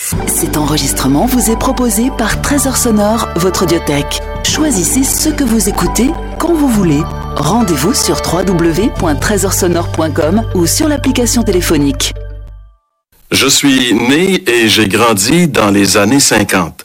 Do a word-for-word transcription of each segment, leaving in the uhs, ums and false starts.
Cet enregistrement vous est proposé par Trésor Sonore, votre audiothèque. Choisissez ce que vous écoutez quand vous voulez. Rendez-vous sur w w w point trésor sonore point com ou sur l'application téléphonique. Je suis né et j'ai grandi dans les années cinquante.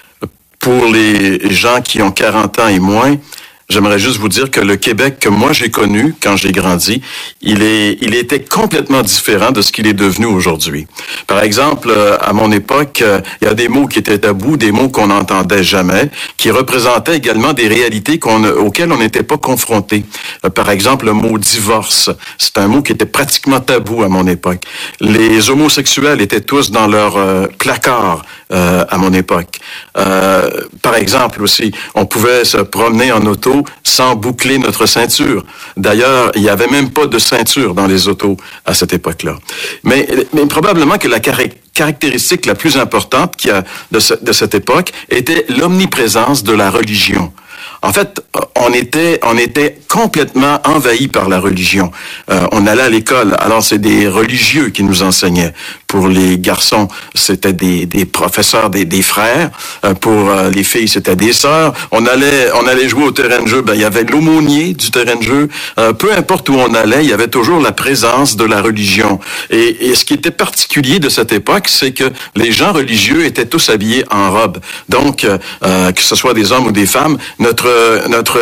Pour les gens qui ont quarante ans et moins, j'aimerais juste vous dire que le Québec que moi j'ai connu quand j'ai grandi, il est, il était complètement différent de ce qu'il est devenu aujourd'hui. Par exemple, à mon époque, il y a des mots qui étaient tabous, des mots qu'on n'entendait jamais, qui représentaient également des réalités qu'on, auxquelles on n'était pas confronté. Par exemple, le mot divorce, c'est un mot qui était pratiquement tabou à mon époque. Les homosexuels étaient tous dans leur euh, placard euh, à mon époque. Euh, par exemple aussi, on pouvait se promener en auto sans boucler notre ceinture. D'ailleurs, il n'y avait même pas de ceinture dans les autos à cette époque-là. Mais, mais probablement que la caractéristique la plus importante qu'il y a de, ce, de cette époque était l'omniprésence de la religion. En fait, on était, on était complètement envahi par la religion. Euh, on allait à l'école, alors c'est des religieux qui nous enseignaient. Pour les garçons, c'était des, des professeurs, des, des frères. Euh, pour euh, les filles, c'était des sœurs. On allait, on allait jouer au terrain de jeu. Ben, il y avait l'aumônier du terrain de jeu. Euh, peu importe où on allait, il y avait toujours la présence de la religion. Et, et ce qui était particulier de cette époque, c'est que les gens religieux étaient tous habillés en robe. Donc, euh, que ce soit des hommes ou des femmes, notre notre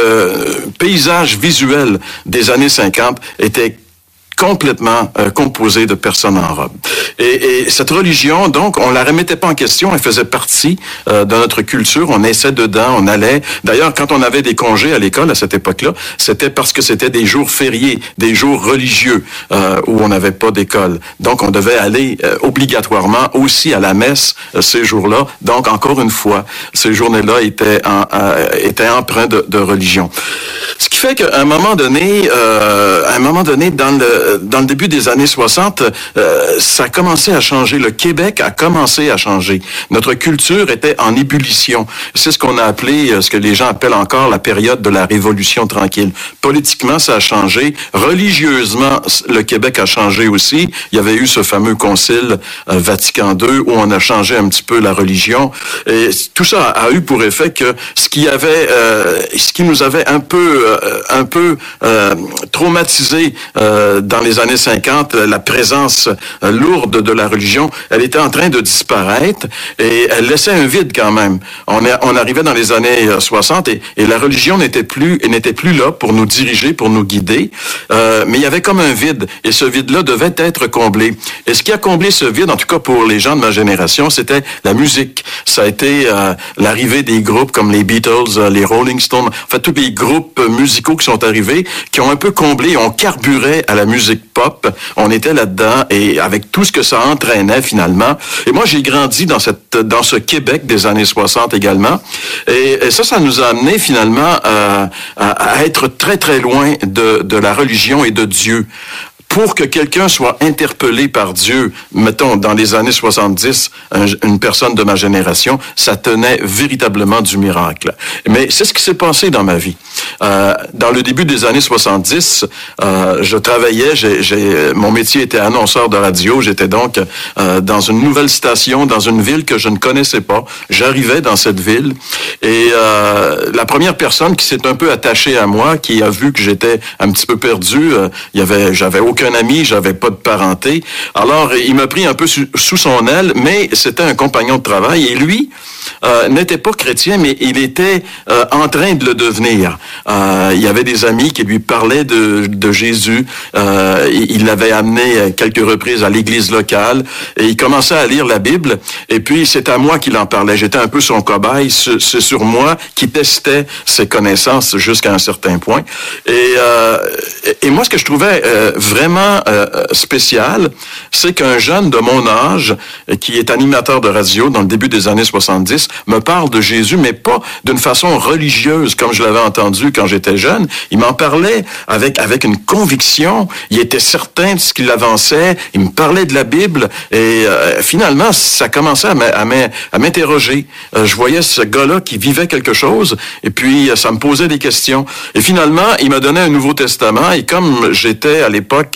paysage visuel des années cinquante était complètement euh, composé de personnes en robe. Et, et cette religion, donc, on la remettait pas en question, elle faisait partie euh, de notre culture, on naissait dedans, on allait... D'ailleurs, quand on avait des congés à l'école à cette époque-là, c'était parce que c'était des jours fériés, des jours religieux, euh, où on n'avait pas d'école. Donc, on devait aller euh, obligatoirement aussi à la messe euh, ces jours-là. Donc, encore une fois, ces journées-là étaient, en, euh, étaient empreints de, de religion. Ce qui fait qu'à un moment donné, euh, à un moment donné, dans le dans le début des années soixante, euh, ça a commencé à changer. Le Québec a commencé à changer. Notre culture était en ébullition. C'est ce qu'on a appelé, ce que les gens appellent encore la période de la Révolution tranquille. Politiquement, ça a changé. Religieusement, le Québec a changé aussi. Il y avait eu ce fameux concile euh, Vatican deux où on a changé un petit peu la religion. Et tout ça a, a eu pour effet que ce qui avait, euh, ce qui nous avait un peu, euh, un peu euh, traumatisé euh, dans les années cinquante, la présence lourde de la religion, elle était en train de disparaître et elle laissait un vide quand même. On, est, on arrivait dans les années soixante et, et la religion n'était plus, n'était plus là pour nous diriger, pour nous guider, euh, mais il y avait comme un vide et ce vide-là devait être comblé. Et ce qui a comblé ce vide, en tout cas pour les gens de ma génération, c'était la musique. Ça a été euh, l'arrivée des groupes comme les Beatles, les Rolling Stones, en fait tous les groupes musicaux qui sont arrivés, qui ont un peu comblé, ont carburé à la musique pop, on était là-dedans et avec tout ce que ça entraînait finalement. Et moi, j'ai grandi dans cette dans ce Québec des années soixante également. Et, et ça, ça nous a amené finalement à, à, à être très très loin de, de la religion et de Dieu. Pour que quelqu'un soit interpellé par Dieu, mettons, dans les années soixante-dix, un, une personne de ma génération, ça tenait véritablement du miracle. Mais c'est ce qui s'est passé dans ma vie. Euh, dans le début des années soixante-dix, euh, je travaillais, j'ai, j'ai, mon métier était annonceur de radio, j'étais donc euh, dans une nouvelle station, dans une ville que je ne connaissais pas. J'arrivais dans cette ville et euh, la première personne qui s'est un peu attachée à moi, qui a vu que j'étais un petit peu perdu, euh, il y avait, j'avais aucun un ami, j'avais pas de parenté. Alors, il m'a pris un peu sous, sous son aile, mais c'était un compagnon de travail. Et lui euh, n'était pas chrétien, mais il était euh, en train de le devenir. Euh, il y avait des amis qui lui parlaient de, de Jésus. Euh, il l'avait amené quelques reprises à l'église locale. Et il commençait à lire la Bible. Et puis, c'est à moi qu'il en parlait. J'étais un peu son cobaye. C'est sur moi qui testait ses connaissances jusqu'à un certain point. Et, euh, et moi, ce que je trouvais euh, vraiment Euh, spécial, c'est qu'un jeune de mon âge, qui est animateur de radio dans le début des années soixante-dix, me parle de Jésus, mais pas d'une façon religieuse, comme je l'avais entendu quand j'étais jeune. Il m'en parlait avec avec une conviction, il était certain de ce qu'il avançait, il me parlait de la Bible, et euh, finalement, ça commençait à m'interroger. Euh, je voyais ce gars-là qui vivait quelque chose, et puis ça me posait des questions. Et finalement, il m'a donné un Nouveau Testament, et comme j'étais à l'époque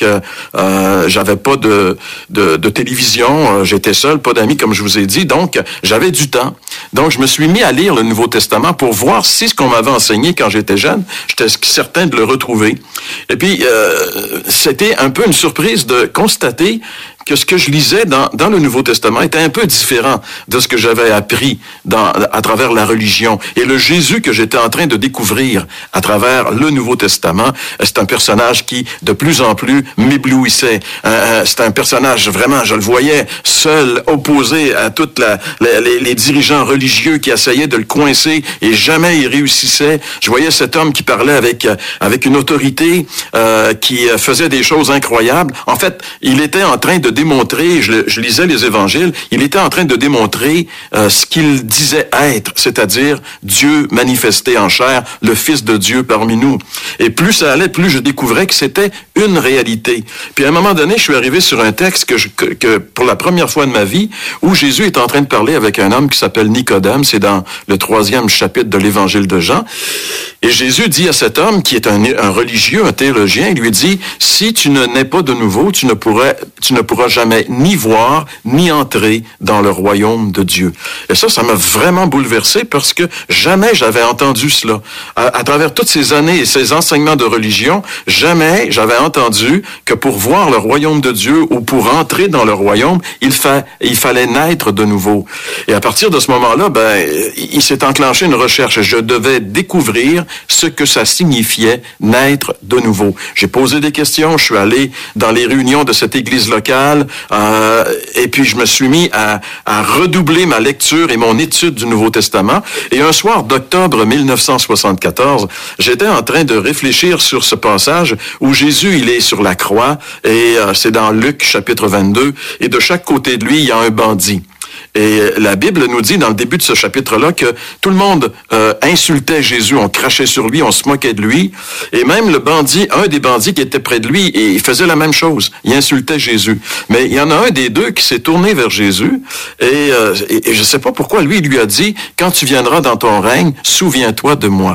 Euh, euh, j'avais pas de, de, de télévision. Euh, j'étais seul, pas d'amis, comme je vous ai dit. Donc, j'avais du temps. Donc, je me suis mis à lire le Nouveau Testament pour voir si ce qu'on m'avait enseigné quand j'étais jeune, j'étais certain de le retrouver. Et puis, euh, c'était un peu une surprise de constater que ce que je lisais dans, dans le Nouveau Testament était un peu différent de ce que j'avais appris dans, à travers la religion. Et le Jésus que j'étais en train de découvrir à travers le Nouveau Testament, c'est un personnage qui, de plus en plus, m'éblouissait. Euh, c'est un personnage, vraiment, je le voyais seul, opposé à tous les, les dirigeants religieux qui essayaient de le coincer et jamais il réussissait. Je voyais cet homme qui parlait avec, avec une autorité, euh, qui faisait des choses incroyables. En fait, il était en train de démontrer, je, je lisais les évangiles, il était en train de démontrer euh, ce qu'il disait être, c'est-à-dire Dieu manifesté en chair, le Fils de Dieu parmi nous. Et plus ça allait, plus je découvrais que c'était une réalité. Puis à un moment donné, je suis arrivé sur un texte que, je, que, que pour la première fois de ma vie, où Jésus est en train de parler avec un homme qui s'appelle Nicodème, c'est dans le troisième chapitre de l'évangile de Jean. Et Jésus dit à cet homme, qui est un, un religieux, un théologien, il lui dit, si tu ne nais pas de nouveau, tu ne pourrais, tu ne pourras jamais ni voir, ni entrer dans le royaume de Dieu. Et ça, ça m'a vraiment bouleversé parce que jamais j'avais entendu cela. À, à travers toutes ces années et ces enseignements de religion, jamais j'avais entendu que pour voir le royaume de Dieu ou pour entrer dans le royaume, il, fa, il fallait naître de nouveau. Et à partir de ce moment-là, ben, il s'est enclenché une recherche. Je devais découvrir ce que ça signifiait naître de nouveau. J'ai posé des questions, je suis allé dans les réunions de cette église locale, Euh, et puis je me suis mis à, à redoubler ma lecture et mon étude du Nouveau Testament. Et un soir d'octobre mille neuf cent soixante-quatorze, j'étais en train de réfléchir sur ce passage où Jésus, il est sur la croix, et euh, c'est dans Luc chapitre vingt-deux, et de chaque côté de lui, il y a un bandit. Et la Bible nous dit dans le début de ce chapitre-là que tout le monde euh, insultait Jésus, on crachait sur lui, on se moquait de lui. Et même le bandit, un des bandits qui était près de lui, et il faisait la même chose. Il insultait Jésus. Mais il y en a un des deux qui s'est tourné vers Jésus. Et, euh, et, et je ne sais pas pourquoi, lui, il lui a dit, « Quand tu viendras dans ton règne, souviens-toi de moi. »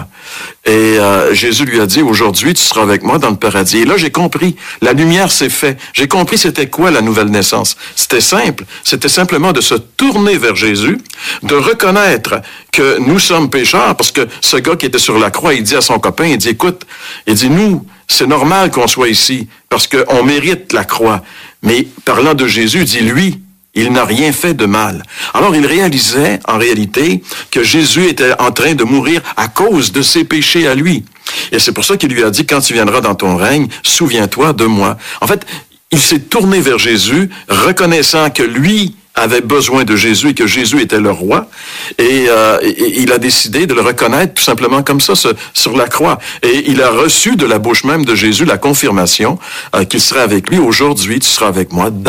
Et euh, Jésus lui a dit, aujourd'hui, tu seras avec moi dans le paradis. Et là, j'ai compris. La lumière s'est faite. J'ai compris c'était quoi la nouvelle naissance. C'était simple. C'était simplement de se tourner vers Jésus, de reconnaître que nous sommes pécheurs, parce que ce gars qui était sur la croix, il dit à son copain, il dit, écoute, il dit, nous, c'est normal qu'on soit ici, parce qu'on mérite la croix. Mais parlant de Jésus, il dit, lui, il n'a rien fait de mal. Alors, il réalisait, en réalité, que Jésus était en train de mourir à cause de ses péchés à lui. Et c'est pour ça qu'il lui a dit, quand tu viendras dans ton règne, souviens-toi de moi. En fait, il s'est tourné vers Jésus, reconnaissant que lui avait besoin de Jésus et que Jésus était le roi. Et, euh, et il a décidé de le reconnaître tout simplement comme ça, ce, sur la croix. Et il a reçu de la bouche même de Jésus la confirmation euh, qu'il serait avec lui. Aujourd'hui, tu seras avec moi.